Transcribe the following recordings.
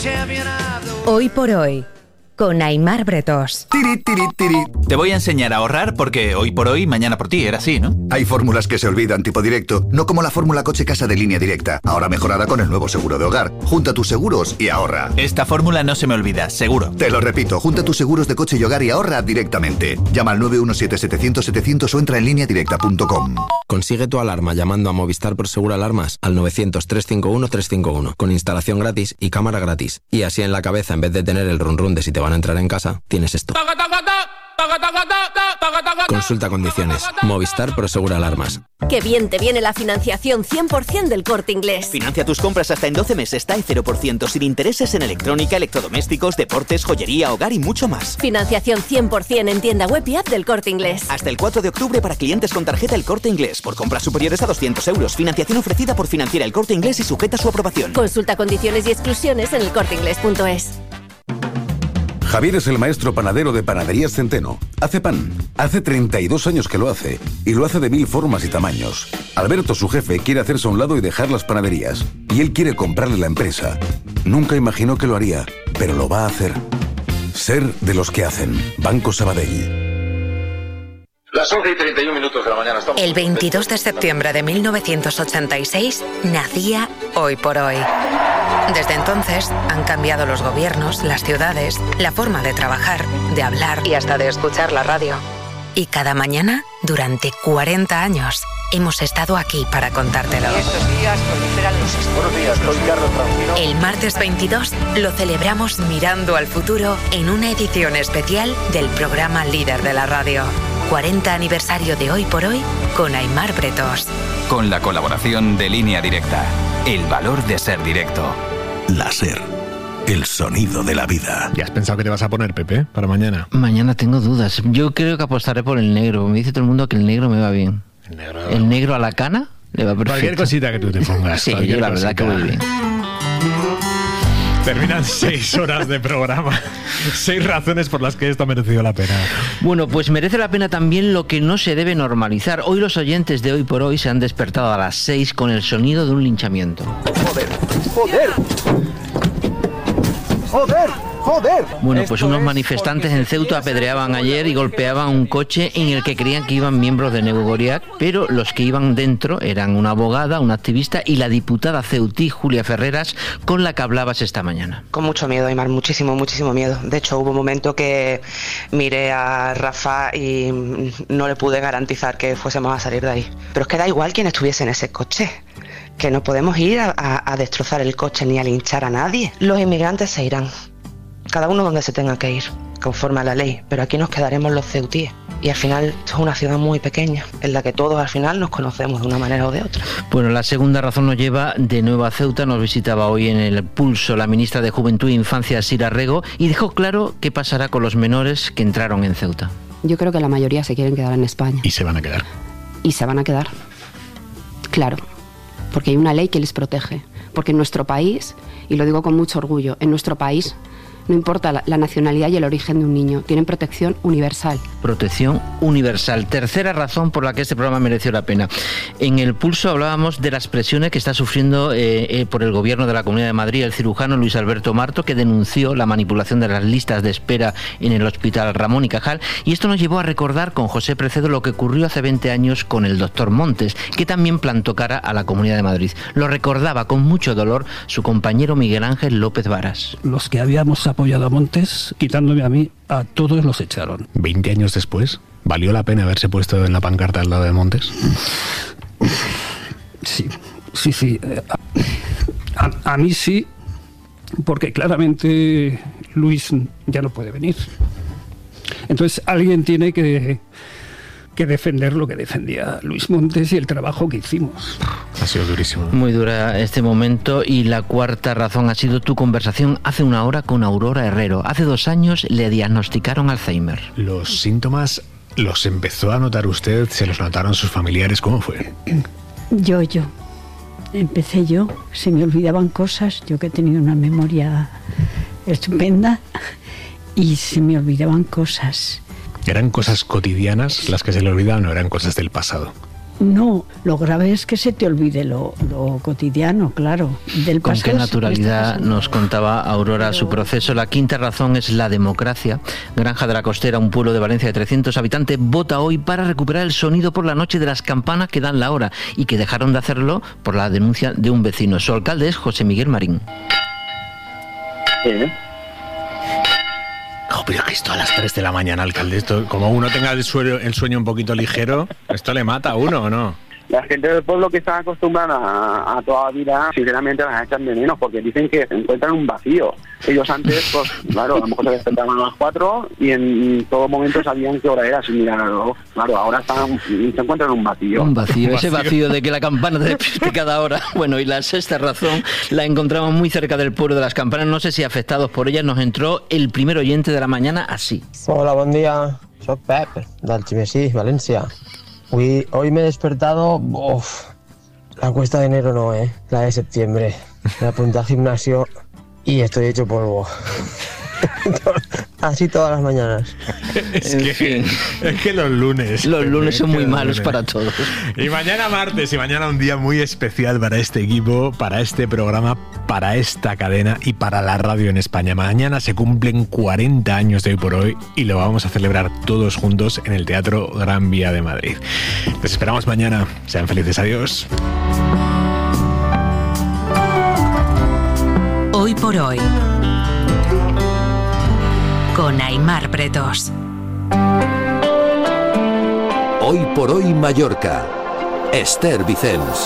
Hoy por hoy, con Aimar Bretós. Te voy a enseñar a ahorrar porque hoy por hoy, mañana por ti, era así, ¿no? Hay fórmulas que se olvidan tipo directo, no como la fórmula coche-casa de Línea Directa, ahora mejorada con el nuevo seguro de hogar. Junta tus seguros y ahorra. Esta fórmula no se me olvida, seguro. Te lo repito, junta tus seguros de coche y hogar y ahorra directamente. Llama al 917-700-700 o entra en lineadirecta.com. Consigue tu alarma llamando a Movistar Prosegur Alarmas al 900-351-351 con instalación gratis y cámara gratis. Y así en la cabeza, en vez de tener el run-run de si te van a entrar en casa, tienes esto. Consulta condiciones. Movistar Prosegur Alarmas. Qué bien te viene la financiación 100% del Corte Inglés. Financia tus compras hasta en 12 meses, TAE 0%, sin intereses en electrónica, electrodomésticos, deportes, joyería, hogar y mucho más. Financiación 100% en tienda web y app del Corte Inglés. Hasta el 4 de octubre para clientes con tarjeta El Corte Inglés. Por compras superiores a 200 euros. Financiación ofrecida por Financiera El Corte Inglés y sujeta a su aprobación. Consulta condiciones y exclusiones en elcorteinglés.es. Javier es el maestro panadero de Panaderías Centeno. Hace pan. Hace 32 años que lo hace. Y lo hace de 1000 formas y tamaños. Alberto, su jefe, quiere hacerse a un lado y dejar las panaderías. Y él quiere comprarle la empresa. Nunca imaginó que lo haría, pero lo va a hacer. Ser de los que hacen. Banco Sabadell. Las 11:31 de la mañana. El 22 de septiembre de 1986 nacía Hoy por Hoy. Desde entonces han cambiado los gobiernos, las ciudades, la forma de trabajar, de hablar y hasta de escuchar la radio. Y cada mañana, durante 40 años, hemos estado aquí para contártelo. Y estos días proliferan los esporos. Buenos días, soy Carlos Francino. El martes 22 lo celebramos mirando al futuro en una edición especial del programa líder de la radio. 40 aniversario de Hoy por Hoy con Aimar Bretós. Con la colaboración de Línea Directa. El valor de ser directo. La SER. El sonido de la vida. ¿Ya has pensado que te vas a poner, Pepe, para mañana? Mañana tengo dudas. Yo creo que apostaré por el negro. Me dice todo el mundo que el negro me va bien. El negro a la cana le va perfecto. Cualquier cosita que tú te pongas. Sí, yo la verdad que muy bien. Terminan 6 horas de programa. 6 razones por las que esto ha merecido la pena. Bueno, pues merece la pena también lo que no se debe normalizar. Hoy los oyentes de Hoy por Hoy se han despertado a las 6 con el sonido de un linchamiento. ¡Joder! Bueno, pues unos manifestantes en Ceuta apedreaban ayer y golpeaban un coche en el que creían que iban miembros de Negu Goriak, pero los que iban dentro eran una abogada, una activista y la diputada ceutí Julia Ferreras, con la que hablabas esta mañana. Con mucho miedo, Aimar, muchísimo miedo. De hecho, hubo un momento que miré a Rafa y no le pude garantizar que fuésemos a salir de ahí. Pero es que da igual quién estuviese en ese coche. Que no podemos ir a destrozar el coche ni a linchar a nadie. Los inmigrantes se irán. Cada uno donde se tenga que ir, conforme a la ley, pero aquí nos quedaremos los ceutíes. Y al final, esto es una ciudad muy pequeña, en la que todos al final nos conocemos de una manera o de otra. Bueno, la segunda razón nos lleva de nuevo a Ceuta. Nos visitaba hoy en el Pulso la ministra de Juventud e Infancia, Sira Rego, y dejó claro qué pasará con los menores que entraron en Ceuta. Yo creo que la mayoría se quieren quedar en España. ¿Y se van a quedar? Y se van a quedar, claro, porque hay una ley que les protege. Porque en nuestro país, y lo digo con mucho orgullo, en nuestro país no importa la nacionalidad y el origen de un niño, tienen protección universal. Protección universal. Tercera razón por la que este programa mereció la pena. En el Pulso hablábamos de las presiones que está sufriendo por el gobierno de la Comunidad de Madrid el cirujano Luis Alberto Marto, que denunció la manipulación de las listas de espera en el Hospital Ramón y Cajal, y esto nos llevó a recordar con José Precedo lo que ocurrió hace 20 años con el doctor Montes, que también plantó cara a la Comunidad de Madrid. Lo recordaba con mucho dolor su compañero Miguel Ángel López Varas. Los que habíamos apoyado a Montes, quitándome a mí, a todos los echaron. 20 años después, ¿valió la pena haberse puesto en la pancarta al lado de Montes? Sí. A mí sí, porque claramente Luis ya no puede venir. Entonces alguien tiene que defender lo que defendía Luis Montes y el trabajo que hicimos. Ha sido durísimo. Muy dura este momento. Y la cuarta razón ha sido tu conversación hace una hora con Aurora Herrero. Hace 2 años le diagnosticaron Alzheimer. ¿Los síntomas los empezó a notar usted? ¿Se los notaron sus familiares? ¿Cómo fue? Yo. Empecé yo. Se me olvidaban cosas. Yo que he tenido una memoria estupenda. Y se me olvidaban cosas. ¿Eran cosas cotidianas las que se le olvidaban o eran cosas del pasado? No, lo grave es que se te olvide lo cotidiano, claro. Del Con pasado qué naturalidad nos contaba Aurora su proceso. La quinta razón es la democracia. Granja de la Costera, un pueblo de Valencia de 300 habitantes, vota hoy para recuperar el sonido por la noche de las campanas que dan la hora y que dejaron de hacerlo por la denuncia de un vecino. Su alcalde es José Miguel Marín. Pero que esto a las 3 de la mañana, alcalde, esto, como uno tenga el sueño un poquito ligero, ¿esto le mata a uno o no? La gente del pueblo que está acostumbrada a toda la vida, sinceramente las echan de menos porque dicen que se encuentran un vacío. Ellos antes, pues claro, a lo mejor se despertaban a las 4 y en todo momento sabían qué hora era sin mirar al reloj. Claro, ahora se encuentran un vacío. Un vacío, ese vacío de que la campana te despierte cada hora. Bueno, y la sexta razón la encontramos muy cerca del pueblo de las campanas. No sé si afectados por ella nos entró el primer oyente de la mañana así. Hola, buen día. Soy Pep, d'Algemesí, Valencia. Hoy me he despertado, la cuesta de enero no, la de septiembre. Me apunté al gimnasio y estoy hecho polvo. Así todas las mañanas. Es que los lunes. Los lunes son muy malos para todos. Y mañana martes, y mañana un día muy especial para este equipo, para este programa, para esta cadena y para la radio en España. Mañana se cumplen 40 años de Hoy por Hoy y lo vamos a celebrar todos juntos en el Teatro Gran Vía de Madrid. Les esperamos mañana. Sean felices. Adiós. Hoy por Hoy, con Aimar Pretos. Hoy por Hoy Mallorca. Esther Vicens.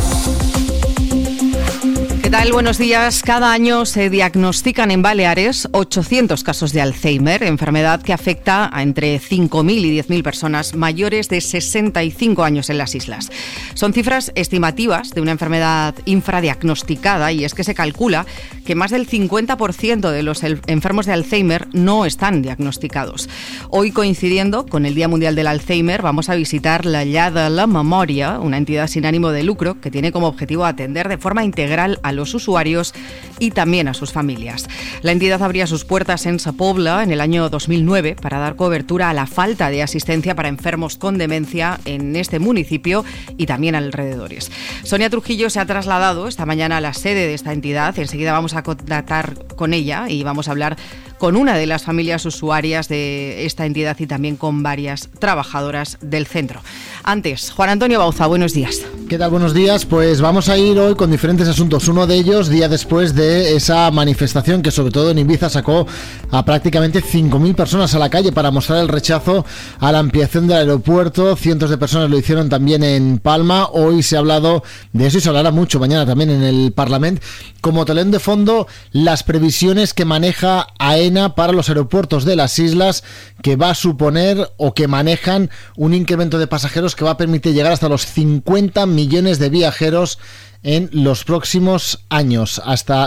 ¿Qué tal? Buenos días. Cada año se diagnostican en Baleares 800 casos de Alzheimer, enfermedad que afecta a entre 5.000 y 10.000 personas mayores de 65 años en las islas. Son cifras estimativas de una enfermedad infradiagnosticada y es que se calcula que más del 50% de los enfermos de Alzheimer no están diagnosticados. Hoy, coincidiendo con el Día Mundial del Alzheimer, vamos a visitar la Llar de la Memòria, una entidad sin ánimo de lucro que tiene como objetivo atender de forma integral a los usuarios y también a sus familias. La entidad abría sus puertas en Sa Pobla en el año 2009 para dar cobertura a la falta de asistencia para enfermos con demencia en este municipio y también alrededores. Sonia Trujillo se ha trasladado esta mañana a la sede de esta entidad. Enseguida vamos a contactar con ella y vamos a hablar con una de las familias usuarias de esta entidad y también con varias trabajadoras del centro. Antes, Juan Antonio Bauza, buenos días. ¿Qué tal? Buenos días. Pues vamos a ir hoy con diferentes asuntos. Uno de ellos, día después de esa manifestación que sobre todo en Ibiza sacó a prácticamente 5.000 personas a la calle para mostrar el rechazo a la ampliación del aeropuerto. Cientos de personas lo hicieron también en Palma. Hoy se ha hablado de eso y se hablará mucho mañana también en el Parlamento. Como telón de fondo, las previsiones que maneja AENA para los aeropuertos de las islas, que va a suponer o que manejan un incremento de pasajeros que va a permitir llegar hasta los 50 millones de viajeros en los próximos años, hasta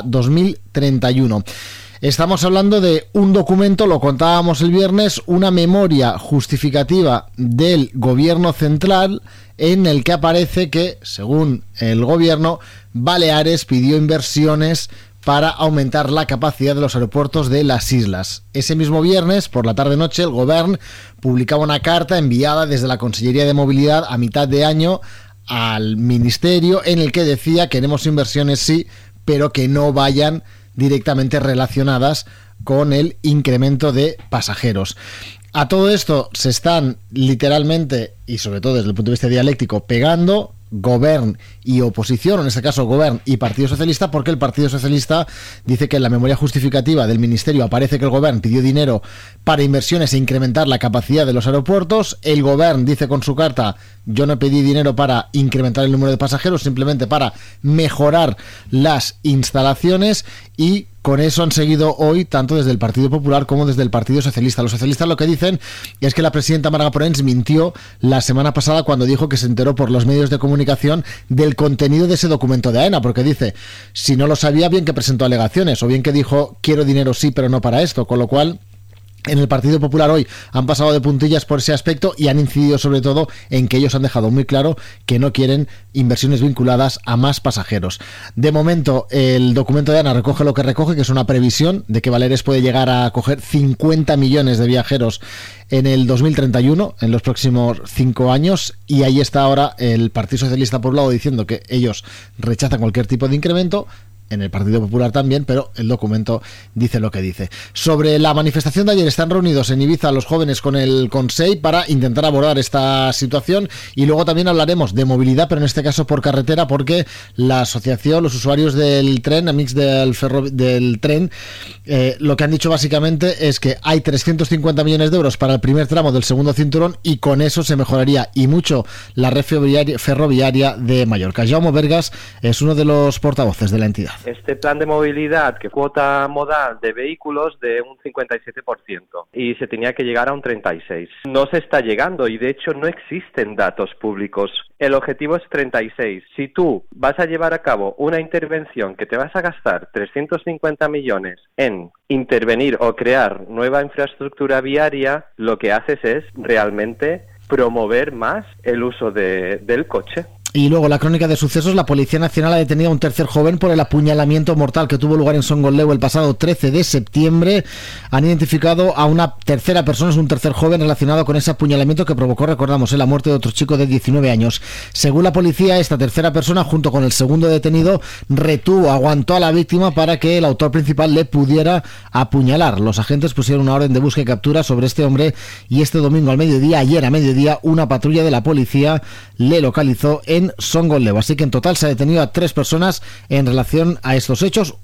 2031. Estamos hablando de un documento, lo contábamos el viernes, una memoria justificativa del gobierno central en el que aparece que, según el gobierno, Baleares pidió inversiones para aumentar la capacidad de los aeropuertos de las islas. Ese mismo viernes, por la tarde-noche, el Govern publicaba una carta enviada desde la Consellería de Movilidad a mitad de año al Ministerio en el que decía: queremos inversiones sí, pero que no vayan directamente relacionadas con el incremento de pasajeros. A todo esto se están literalmente, y sobre todo desde el punto de vista dialéctico, pegando Govern y oposición, en este caso Govern y Partido Socialista, porque el Partido Socialista dice que en la memoria justificativa del Ministerio aparece que el Govern pidió dinero para inversiones e incrementar la capacidad de los aeropuertos. El Govern dice con su carta: yo no pedí dinero para incrementar el número de pasajeros, simplemente para mejorar las instalaciones, y con eso han seguido hoy tanto desde el Partido Popular como desde el Partido Socialista. Los socialistas lo que dicen es que la presidenta Marga Porens mintió la semana pasada cuando dijo que se enteró por los medios de comunicación del contenido de ese documento de AENA, porque dice, si no lo sabía, bien que presentó alegaciones, o bien que dijo quiero dinero sí, pero no para esto, con lo cual En el Partido Popular hoy han pasado de puntillas por ese aspecto y han incidido sobre todo en que ellos han dejado muy claro que no quieren inversiones vinculadas a más pasajeros. De momento, el documento de ANA recoge lo que recoge, que es una previsión de que Baleares puede llegar a acoger 50 millones de viajeros en el 2031, en los próximos 5 años, y ahí está ahora el Partido Socialista por un lado diciendo que ellos rechazan cualquier tipo de incremento, en el Partido Popular también, pero el documento dice lo que dice. Sobre la manifestación de ayer, están reunidos en Ibiza los jóvenes con el Consell para intentar abordar esta situación, y luego también hablaremos de movilidad, pero en este caso por carretera, porque la asociación, los usuarios del tren, Amics del tren, lo que han dicho básicamente es que hay 350 millones de euros para el primer tramo del segundo cinturón, y con eso se mejoraría y mucho la red ferroviaria de Mallorca. Jaume Bergas es uno de los portavoces de la entidad. Este plan de movilidad, que cuota modal de vehículos de un 57% y se tenía que llegar a un 36%. No se está llegando y de hecho no existen datos públicos. El objetivo es 36. Si tú vas a llevar a cabo una intervención que te vas a gastar 350 millones en intervenir o crear nueva infraestructura viaria, lo que haces es realmente promover más el uso del coche. Y luego la crónica de sucesos, la Policía Nacional ha detenido a un tercer joven por el apuñalamiento mortal que tuvo lugar en Songoldeu el pasado 13 de septiembre. Han identificado a una tercera persona, es un tercer joven relacionado con ese apuñalamiento que provocó, recordamos, la muerte de otro chico de 19 años. Según la policía, esta tercera persona, junto con el segundo detenido, aguantó a la víctima para que el autor principal le pudiera apuñalar. Los agentes pusieron una orden de búsqueda y captura sobre este hombre y este domingo al mediodía, ayer a mediodía, una patrulla de la policía le localizó en Songoldeu. Así que en total se ha detenido a 3 personas en relación a estos hechos.